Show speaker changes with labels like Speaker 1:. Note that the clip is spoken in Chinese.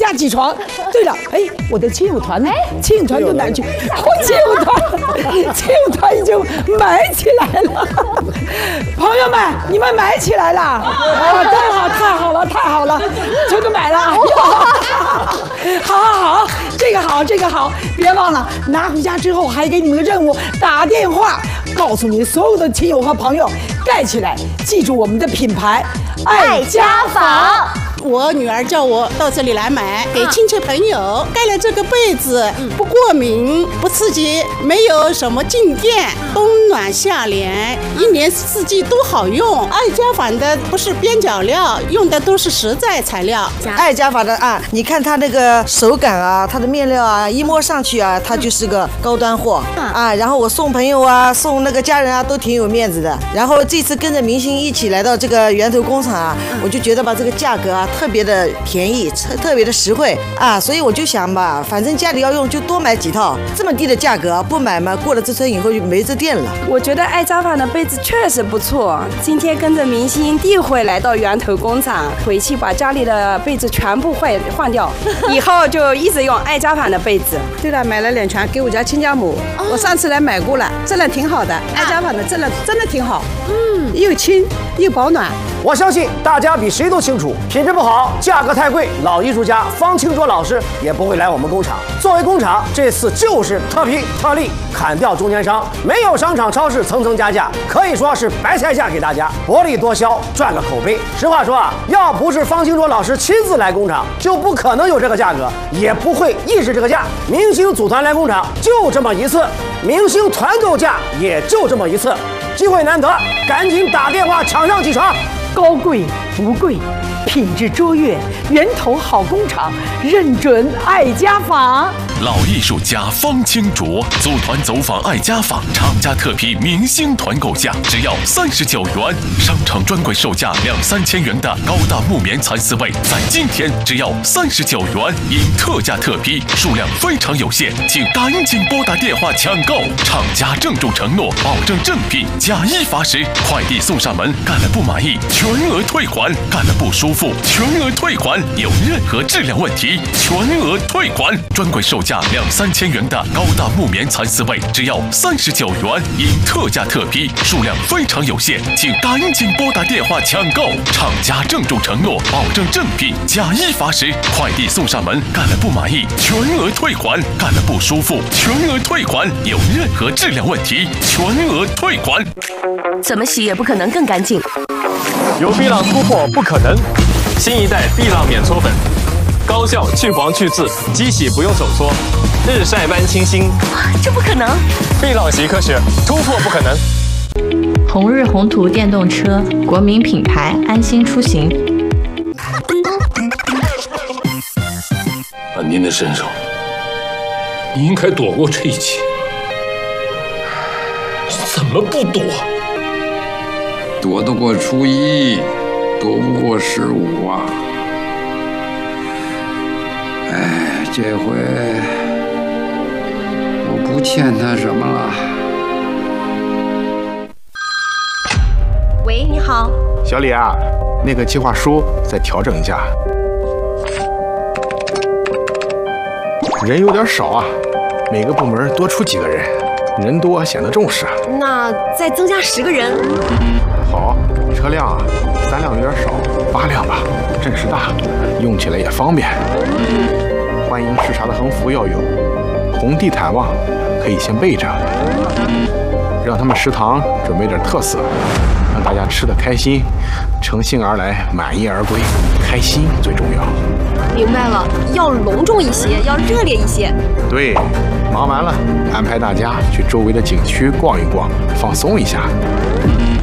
Speaker 1: 下起床。对了，哎，我的亲友团呢？亲友团到哪去？我亲友团已经买起来了。朋友们，你们买起来了？啊，太好了，全都买了。好，这个好，别忘了拿回家之后还给你们个任务，打电话告诉你所有的亲友和朋友盖起来，记住我们的品牌爱家纺。
Speaker 2: 我女儿叫我到这里来买，给亲戚朋友盖了这个被子，不过敏，不刺激，没有什么静电，冬暖夏凉，一年四季都好用。爱家纺的不是边角料，用的都是实在材料。
Speaker 3: 爱家纺的啊，你看它那个手感啊，它的面料啊，一摸上去啊，它就是个高端货啊。然后我送朋友啊，送那个家人啊，都挺有面子的。然后这次跟着明星一起来到这个源头工厂啊，我就觉得吧，这个价格啊特别的便宜，特别的实惠啊，所以我就想吧，反正家里要用就多买几套，这么低的价格不买嘛，过了这村以后就没这店了。
Speaker 4: 我觉得爱家纺的被子确实不错，今天跟着明星第一回来到源头工厂，回去把家里的被子全部换掉，以后就一直用爱家纺的被子。
Speaker 2: 对了，买了2床给我家亲家母，我上次来买过了，质量挺好的，爱家纺的质量真的挺好，又轻又保暖。
Speaker 5: 我相信大家比谁都清楚，品质不好，价格太贵，老艺术家方清卓老师也不会来我们工厂。作为工厂，这次就是特批特例，砍掉中间商，没有商场超市层层加价，可以说是白菜价给大家，薄利多销，赚个口碑。实话说啊，要不是方清卓老师亲自来工厂，就不可能有这个价格，也不会意识这个价。明星组团来工厂就这么一次，明星团购价也就这么一次，机会难得，赶紧打电话抢上几床。
Speaker 1: 高贵不贵，品质卓越，源头好工厂，认准爱家纺。
Speaker 6: 老艺术家方清卓组团走访爱家纺，厂家特批明星团购价只要39元，商场专柜售价2、3千元的高大木棉蚕丝被，在今天只要39元，因特价特批，数量非常有限，请赶紧拨打电话抢购。厂家郑重承诺，保证正品，假一罚十，快递送上门，干了不满意全额退款，干了不舒服全额退款，有任何质量问题全额退款。专柜售价2、3千元的高大木棉蚕丝被，只要39元，因特价特批，数量非常有限，请赶紧拨打电话抢购。厂家郑重承诺，保证正品，假一罚十，快递送上门，干了不满意全额退款，干了不舒服全额退款，有任何质量问题全额退款。
Speaker 7: 怎么洗也不可能更干净。
Speaker 8: 有碧浪突破不可能，新一代碧浪免搓粉，高效去黄去渍，机洗不用手搓，日晒般清新。
Speaker 7: 这不可能！
Speaker 8: 碧浪习科学，突破不可能。
Speaker 9: 红日宏图电动车，国民品牌，安心出行。
Speaker 10: 按您的身手，你应该躲过这一切，怎么不躲？
Speaker 11: 躲得过初一，躲不过15啊！哎，这回我不欠他什么了。
Speaker 7: 喂，你好，
Speaker 12: 小李啊，那个计划书再调整一下，人有点少啊，每个部门多出几个人，人多显得重视。
Speaker 7: 那再增加10个人。
Speaker 12: 好，车辆啊，3辆有点少，8辆吧，阵势大，用起来也方便。欢迎视察的横幅要有，红地毯望可以先备着，让他们食堂准备点特色，让大家吃得开心，乘兴而来，满意而归，开心最重要。
Speaker 7: 明白了，要隆重一些，要热烈一些。
Speaker 12: 对，忙完了，安排大家去周围的景区逛一逛，放松一下。